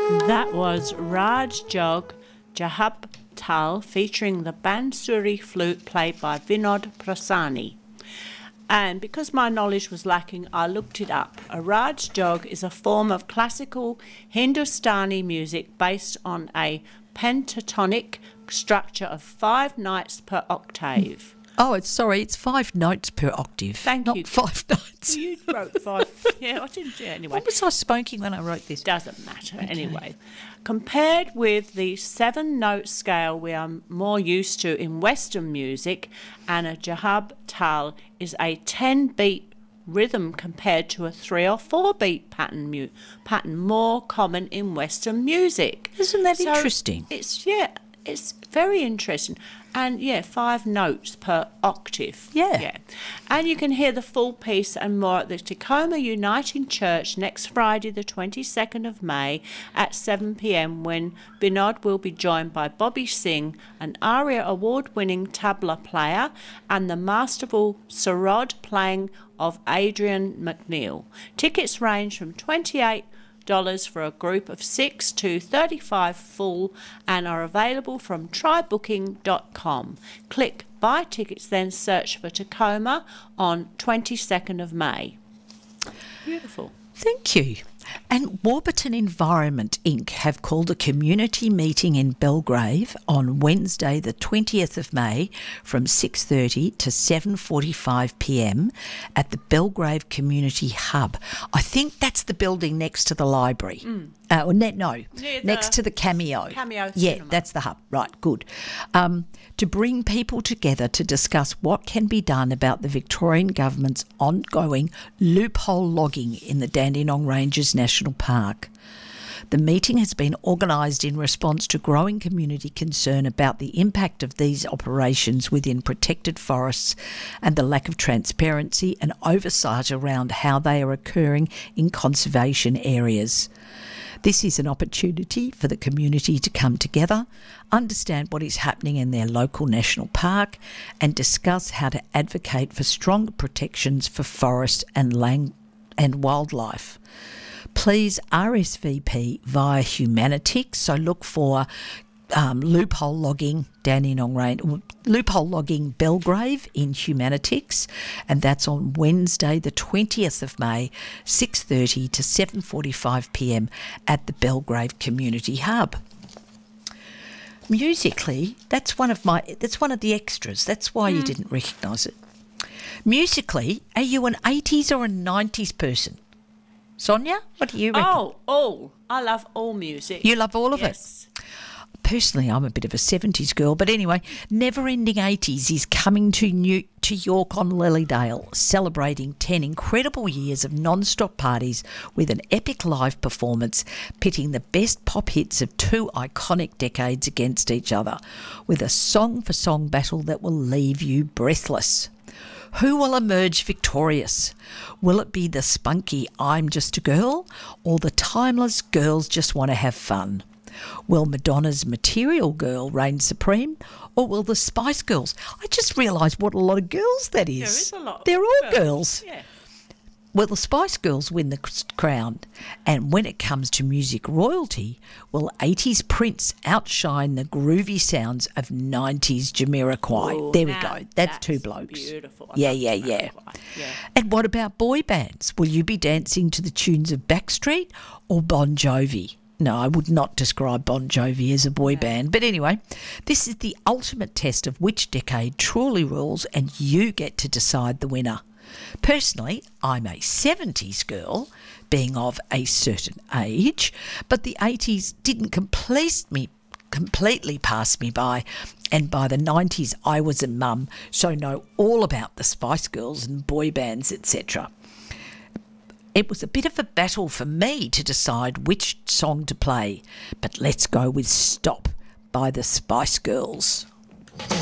That was Raj Jog Jahab Tal featuring the Bansuri flute played by Vinod Prasani. And because my knowledge was lacking, I looked it up. A Raj Jog is a form of classical Hindustani music based on a pentatonic structure of 5 notes per octave. Oh, it's 5 notes per octave. Thank not you. 5 notes. You wrote 5. Yeah, I didn't. Yeah, anyway. What was I smoking when I wrote this? Doesn't matter. Okay. Anyway, compared with the 7-note scale we are more used to in Western music, and a Jahab Tal is a 10-beat rhythm compared to a 3 or 4-beat pattern more common in Western music. Isn't that interesting? It's very interesting. And 5 notes per octave. Yeah. And you can hear the full piece and more at the Tacoma Uniting Church next Friday, the 22nd of May at 7 p.m. when Binod will be joined by Bobby Singh, an ARIA award-winning tabla player, and the masterful sarod playing of Adrian McNeil. Tickets range from $28 for a group of 6 to $35 full and are available from trybooking.com. Click Buy Tickets, then search for Tacoma on 22nd of May. Beautiful. Thank you. And Warburton Environment Inc. have called a community meeting in Belgrave on Wednesday the 20th of May from 6:30 to 7:45 p.m. at the Belgrave Community Hub. I think that's the building next to the library. Next to the Cameo. Cameo Yeah, Cinema. that's the hub. Right, good. To bring people together to discuss what can be done about the Victorian Government's ongoing loophole logging in the Dandenong Ranges National Park. The meeting has been organised in response to growing community concern about the impact of these operations within protected forests and the lack of transparency and oversight around how they are occurring in conservation areas. This is an opportunity for the community to come together, understand what is happening in their local national park, and discuss how to advocate for stronger protections for forest and wildlife. Please RSVP via Humanitics, so look for loophole logging loophole logging Belgrave in Humanitics, and that's on Wednesday the 20th of May, 6:30 to 7:45 p.m. at the Belgrave Community Hub. Musically, that's one of the extras. That's why you didn't recognise it. Musically, are you an 80s or a 90s person? Sonia, what do you reckon? Oh, all. I love all music. You love all of it? Yes. Personally, I'm a bit of a 70s girl, but anyway, Never Ending 80s is coming to York on Lilydale, celebrating 10 incredible years of non-stop parties with an epic live performance pitting the best pop hits of 2 iconic decades against each other, with a song-for-song battle that will leave you breathless. Who will emerge victorious? Will it be the spunky I'm Just a Girl, or the timeless Girls Just Want to Have Fun? Will Madonna's Material Girl reign supreme, or will the Spice Girls? I just realised what a lot of girls that is. There is a lot. They're all girls. Yeah. Will the Spice Girls win the crown? And when it comes to music royalty, will 80s Prince outshine the groovy sounds of 90s Jamiroquai? Ooh, there we go. That's 2 blokes. Beautiful. Yeah. And what about boy bands? Will you be dancing to the tunes of Backstreet or Bon Jovi? No, I would not describe Bon Jovi as a boy band. But anyway, this is the ultimate test of which decade truly rules, and you get to decide the winner. Personally, I'm a 70s girl, being of a certain age, but the 80s didn't completely pass me by, and by the 90s I was a mum, so know all about the Spice Girls and boy bands, etc. It was a bit of a battle for me to decide which song to play, but let's go with Stop by the Spice Girls.